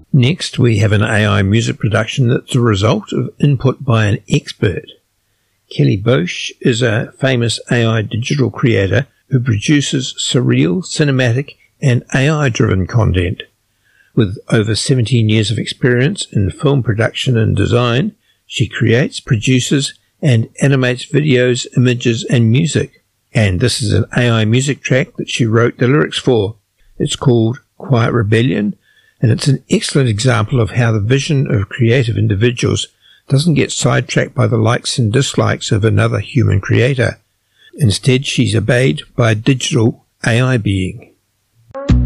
Next, we have an AI music production that's the result of input by an expert. Kelly Bosch is a famous AI digital creator who produces surreal, cinematic, and AI-driven content. With over 17 years of experience in film production and design, she creates, produces, and animates videos, images, and music. And this is an AI music track that she wrote the lyrics for. It's called Quiet Rebellion, and it's an excellent example of how the vision of creative individuals doesn't get sidetracked by the likes and dislikes of another human creator. Instead, she's obeyed by a digital AI being.